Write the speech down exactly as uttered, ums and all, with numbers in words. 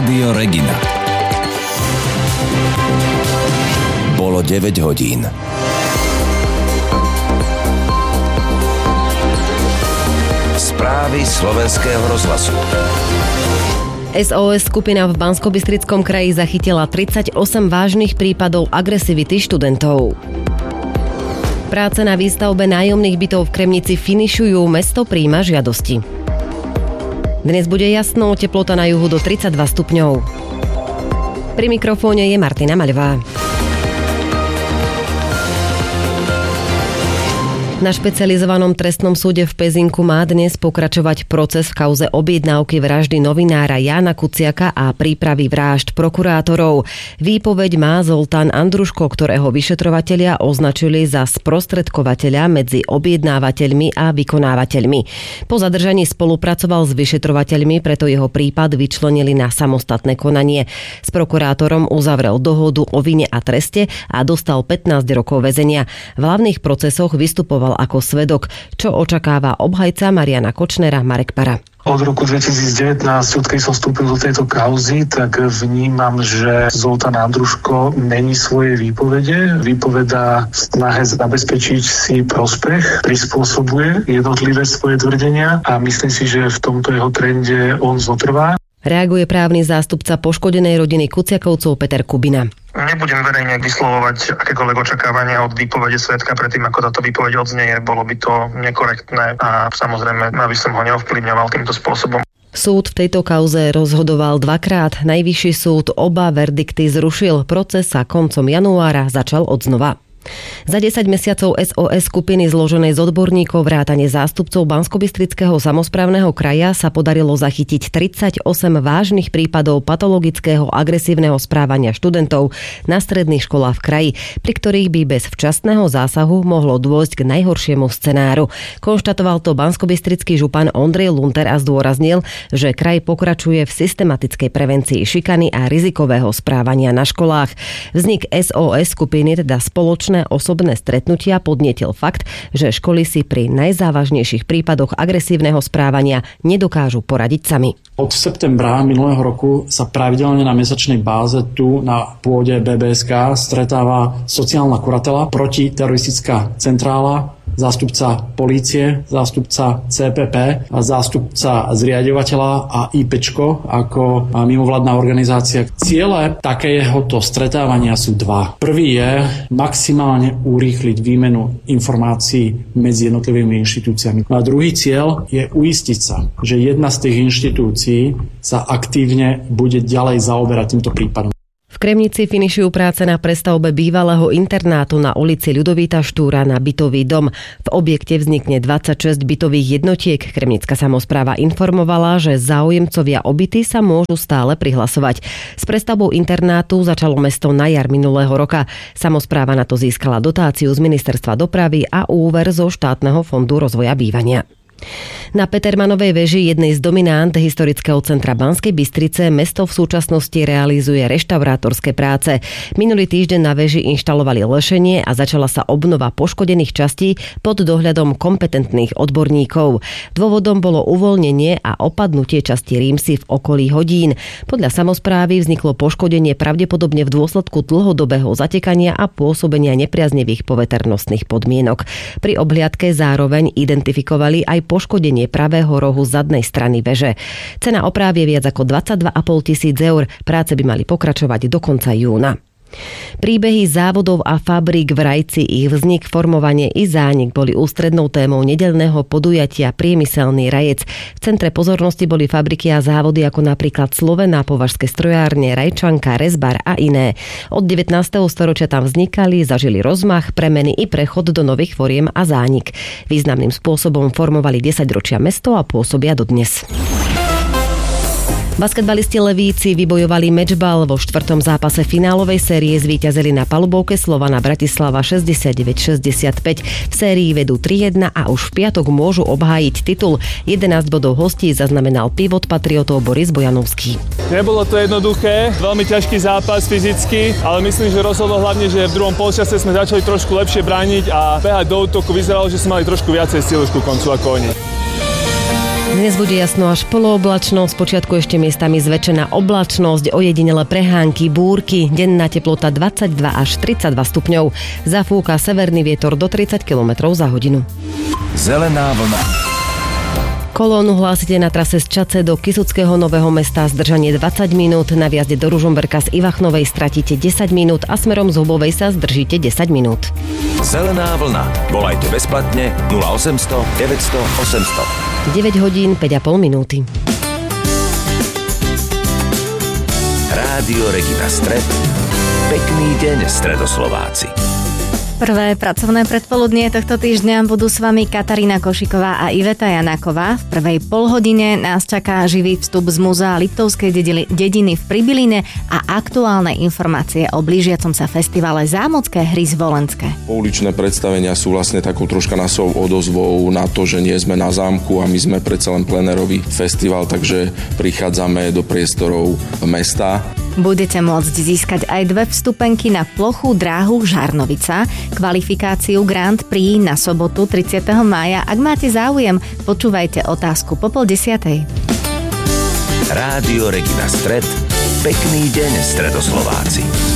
Rádio Regina. Bolo deväť hodín. Správy slovenského rozhlasu. es ó es skupina v Banskobystrickom kraji zachytila tridsaťosem vážnych prípadov agresivity študentov. Práce na výstavbe nájomných bytov v Kremnici finišujú, mesto prijíma žiadosti. Dnes bude jasno, teplota na juhu do tridsaťdva stupňov. Pri mikrofóne je Martina Maľová. Na špecializovanom trestnom súde v Pezinku má dnes pokračovať proces v kauze objednávky vraždy novinára Jána Kuciaka a prípravy vražd prokurátorov. Výpoveď má Zoltán Andruško, ktorého vyšetrovatelia označili za sprostredkovateľa medzi objednávateľmi a vykonávateľmi. Po zadržaní spolupracoval s vyšetrovateľmi, preto jeho prípad vyčlenili na samostatné konanie. S prokurátorom uzavrel dohodu o vine a treste a dostal pätnásť rokov väzenia. V hlavných procesoch vystupoval ako svedok, čo očakáva obhajca Mariana Kočnera Marek Para. Od roku dvetisícdevätnásť, odkedy som vstúpil do tejto kauzy, tak vnímam, že Zoltán Andruško mení svoje výpovede. Vypovedá v snahe zabezpečiť si prospech, prispôsobuje jednotlivé svoje tvrdenia a myslím si, že v tomto jeho trende on zotrvá. Reaguje právny zástupca poškodenej rodiny Kuciakovcov Peter Kubina. Nebudem verejne vyslovovať akékoľvek očakávania od výpovede svedka predtým, ako táto výpoveď odznieje. Bolo by to nekorektné a samozrejme, aby som ho neovplyvňoval týmto spôsobom. Súd v tejto kauze rozhodoval dvakrát. Najvyšší súd oba verdikty zrušil. Proces sa koncom januára začal odznova. Za desať mesiacov es ó es skupiny zloženej z odborníkov vrátane zástupcov Banskobystrického samosprávneho kraja sa podarilo zachytiť tridsaťosem vážnych prípadov patologického agresívneho správania študentov na stredných školách v kraji, pri ktorých by bez včasného zásahu mohlo dôjsť k najhoršiemu scenáru. Konštatoval to banskobystrický župan Ondrej Lunter a zdôraznil, že kraj pokračuje v systematickej prevencii šikany a rizikového správania na školách. Vznik es ó es skupiny, teda spoločné osobné stretnutia, podnietil fakt, že školy si pri najzávažnejších prípadoch agresívneho správania nedokážu poradiť sami. Od septembra minulého roku sa pravidelne na mesačnej báze tu na pôde bé bé es ká stretáva sociálna kuratela, protiteroristická centrála, zástupca polície, zástupca cé pé pé a zástupca zriaďovateľa a IPčko ako mimovládna organizácia. Ciele takéhoto stretávania sú dva. Prvý je maximálne urýchliť výmenu informácií medzi jednotlivými inštitúciami. A druhý cieľ je uistiť sa, že jedna z tých inštitúcií sa aktívne bude ďalej zaoberať týmto prípadom. V Kremnici finišujú práce na prestavbe bývalého internátu na ulici Ľudovíta Štúra na bytový dom. V objekte vznikne dvadsaťšesť bytových jednotiek. Kremnická samospráva informovala, že záujemcovia o byty sa môžu stále prihlasovať. S prestavbou internátu začalo mesto na jar minulého roka. Samospráva na to získala dotáciu z Ministerstva dopravy a úver zo štátneho fondu rozvoja bývania. Na Petermanovej veži, jednej z dominant historického centra Banskej Bystrice, mesto v súčasnosti realizuje reštaurátorské práce. Minulý týždeň na veži inštalovali lešenie a začala sa obnova poškodených častí pod dohľadom kompetentných odborníkov. Dôvodom bolo uvoľnenie a opadnutie časti rímsy v okolí hodín. Podľa samosprávy vzniklo poškodenie pravdepodobne v dôsledku dlhodobého zatekania a pôsobenia nepriaznivých poveternostných podmienok. Pri obhliadke zároveň identifikovali aj poškodenie pravého rohu zadnej strany veže. Cena oprav je viac ako dvadsaťdva a pol tisíc eur. Práce by mali pokračovať do konca júna. Príbehy závodov a fabrík v Rajci, ich vznik, formovanie i zánik boli ústrednou témou nedeľného podujatia Priemyselný Rajec. V centre pozornosti boli fabriky a závody ako napríklad Slovená, Považské strojárne, Rajčanka, Rezbar a iné. Od devätnásteho storočia tam vznikali, zažili rozmach, premeny i prechod do nových foriem a zánik. Významným spôsobom formovali desaťročia mesto a pôsobia dodnes. Basketbalisti Levíci vybojovali mečbal. Vo štvrtom zápase finálovej série zvíťazili na palubovke Slovana Bratislava šesťdesiatdeväť šesťdesiatpäť. V sérii vedú tri jedna a už v piatok môžu obhájiť titul. jedenásť bodov hostí zaznamenal pivot Patriotov Boris Bojanovský. Nebolo to jednoduché, veľmi ťažký zápas fyzicky, ale myslím, že rozhodlo hlavne, že v druhom polčase sme začali trošku lepšie brániť a behať do útoku. Vyzeralo, že sme mali trošku viacej síly ku koncu ako oni. Dnes bude jasno až polooblačno, spočiatku ešte miestami zväčšená oblačnosť, ojedinele prehánky, búrky, denná teplota dvadsaťdva až tridsaťdva stupňov. Zafúka severný vietor do tridsať kilometrov za hodinu. Zelená vlna. Kolónu hlásite na trase z Čace do Kysuckého Nového Mesta, zdržanie dvadsať minút, na viazde do Ružomberka z Ivachnovej stratíte desať minút a smerom z Hubovej sa zdržíte desať minút. Zelená vlna. Volajte bezplatne nula osemsto deväťsto osemsto. deväť hodín päť a pol minúty. Rádio Regina Stred. Pekný deň, Stredoslováci. Prvé pracovné predpoludnie tohto týždňa budú s vami Katarína Košiková a Iveta Janáková. V prvej polhodine nás čaká živý vstup z Múzea Liptovskej dediny v Pribiline a aktuálne informácie o blížiacom sa festivale Zámocké hry zvolenské. Pouličné predstavenia sú vlastne takou troška našou odozvou na to, že nie sme na zámku a my sme predsa len plenerový festival, takže prichádzame do priestorov mesta. Budete môcť získať aj dve vstupenky na plochú dráhu Žarnovica, kvalifikáciu Grand Prix na sobotu tridsiateho mája. Ak máte záujem, počúvajte otázku po pol desiatej. Rádio Regina Stred. Pekný deň, Stredoslováci.